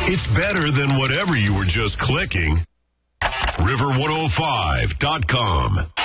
It's better than whatever you were just clicking. River105.com.